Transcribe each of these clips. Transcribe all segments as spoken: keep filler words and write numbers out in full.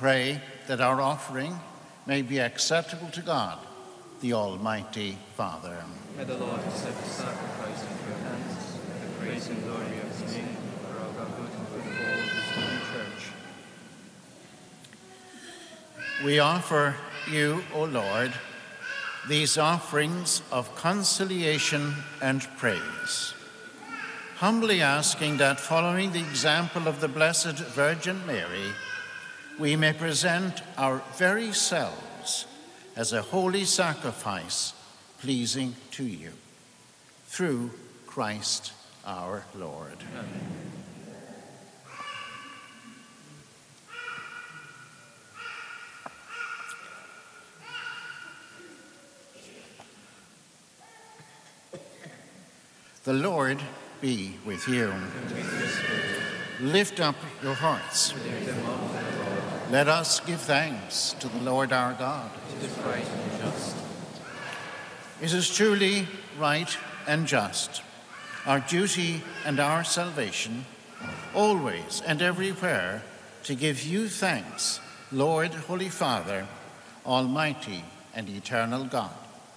Pray that our offering may be acceptable to God, the Almighty Father. May the Lord accept the sacrifice into your hands, the praise and glory of his name, for our good and good of all his holy church. We offer you, O Lord, these offerings of conciliation and praise, humbly asking that, following the example of the Blessed Virgin Mary, we may present our very selves as a holy sacrifice pleasing to you, through Christ our Lord. Amen. The Lord be with you. Lift up your hearts. Let us give thanks to the Lord our God. It is right and just. It is truly right and just, our duty and our salvation, always and everywhere, to give you thanks, Lord, Holy Father, Almighty and eternal God.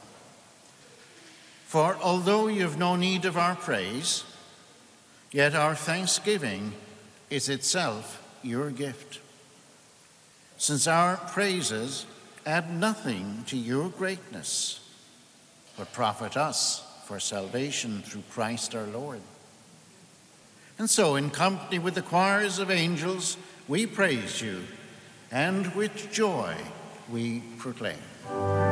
For although you have no need of our praise, yet our thanksgiving is itself your gift. Since our praises add nothing to your greatness, but profit us for salvation through Christ our Lord. And so, in company with the choirs of angels, we praise you, and with joy we proclaim.